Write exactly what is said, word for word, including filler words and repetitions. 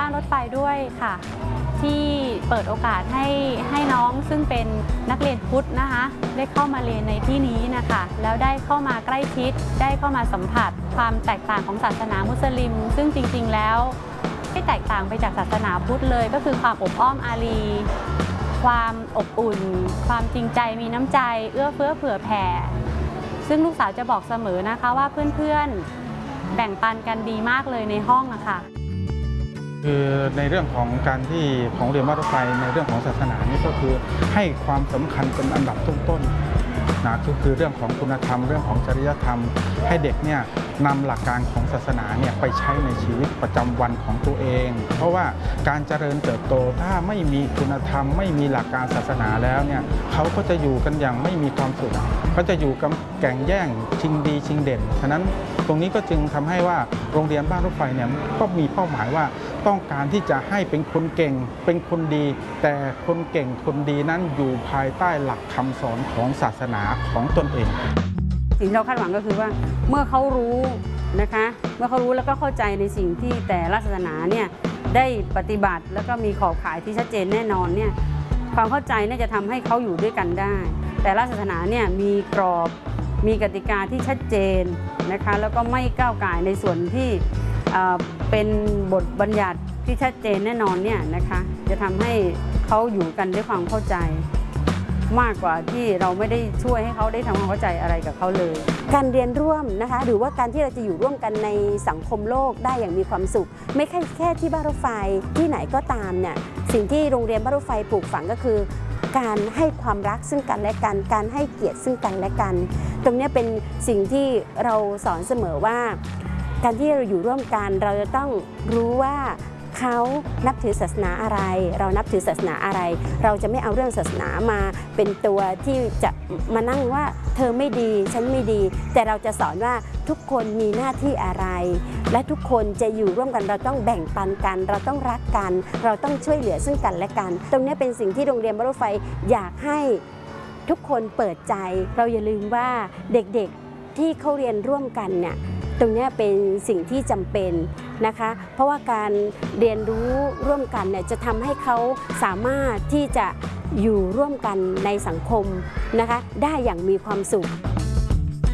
านรถไฟด้วยค่ะที่เปิดโอกาสให้ให้น้องซึ่งเป็นนักเรียนพุทธนะคะได้เข้ามาเรียนในที่นี้นะคะแล้วได้เข้ามาใกล้ชิดได้เข้ามาสัมผัสความแตกต่างของศาสนามุสลิมซึ่งจริงๆแล้วไม่แตกต่างไปจากศาสนาพุทธเลยก็คือความอบอ้อมอารีความอบอุ่นความจริงใจมีน้ำใจเอื้อเฟื้อเผื่อแผ่ซึ่งลูกสาวจะบอกเสมอนะคะว่าเพื่อนๆแบ่งปันกันดีมากเลยในห้องอะค่ะคือในเรื่องของการที่ของเรียนวัดรถไฟในเรื่องของศาสนานี่ก็คือให้ความสำคัญเป็นอันดับต้นๆนะก็คือเรื่องของคุณธรรมเรื่องของจริยธรรมให้เด็กเนี่ยนำหลักการของศาสนาเนี่ยไปใช้ในชีวิตประจำวันของตัวเองเพราะว่าการเจริญเติบโตถ้าไม่มีคุณธรรมไม่มีหลักการศาสนาแล้วเนี่ยเขาก็จะอยู่กันอย่างไม่มีความสุขเขาจะอยู่กับแก่งแย่งชิงดีชิงเด่นฉะนั้นตรงนี้ก็จึงทำให้ว่าโรงเรียนบ้านรถไฟเนี่ยก็มีเป้าหมายว่าต้องการที่จะให้เป็นคนเก่งเป็นคนดีแต่คนเก่งคนดีนั้นอยู่ภายใต้หลักคำสอนของศาสนาของตนเองสิ่งที่เราคาดหวังก็คือว่าเมื่อเขารู้นะคะเมื่อเขารู้แล้วก็เข้าใจในสิ่งที่แต่ละศาสนาเนี่ยได้ปฏิบัติแล้วก็มีขอบข่ายที่ชัดเจนแน่นอนเนี่ยความเข้าใจน่าจะทำให้เขาอยู่ด้วยกันได้แต่ละศาสนาเนี่ยมีกรอบมีกติกาที่ชัดเจนนะคะแล้วก็ไม่ก้าวก่ายในส่วนที่เป็นบทบัญญัติที่ชัดเจนแน่นอนเนี่ยนะคะจะทำให้เขาอยู่กันด้วยความเข้าใจมากกว่าที่เราไม่ได้ช่วยให้เขาได้ทำความเข้าใจอะไรกับเขาเลยการเรียนร่วมนะคะหรือว่าการที่เราจะอยู่ร่วมกันในสังคมโลกได้อย่างมีความสุขไม่แค่แค่ที่บ้านรถไฟที่ไหนก็ตามเนี่ยสิ่งที่โรงเรียนบ้านรถไฟปลูกฝังก็คือการให้ความรักซึ่งกันและกันการให้เกียรติซึ่งกันและกันตรงนี้เป็นสิ่งที่เราสอนเสมอว่าการที่เราอยู่ร่วมกันเราจะต้องรู้ว่าเขานับถือศาสนาอะไรเรานับถือศาสนาอะไรเราจะไม่เอาเรื่องศาสนามาเป็นตัวที่จะมานั่งว่าเธอไม่ดีฉันไม่ดีแต่เราจะสอนว่าทุกคนมีหน้าที่อะไรและทุกคนจะอยู่ร่วมกันเราต้องแบ่งปันกันเราต้องรักกันเราต้องช่วยเหลือซึ่งกันและกันตรงนี้เป็นสิ่งที่โรงเรียนบ้านรถไฟอยากให้ทุกคนเปิดใจเราอย่าลืมว่าเด็กๆที่เขาเรียนร่วมกันเนี่ยตรงนี้เป็นสิ่งที่จำเป็นนะคะเพราะว่าการเรียนรู้ร่วมกันเนี่ยจะทำให้เขาสามารถที่จะอยู่ร่วมกันในสังคมนะคะได้อย่างมีความสุข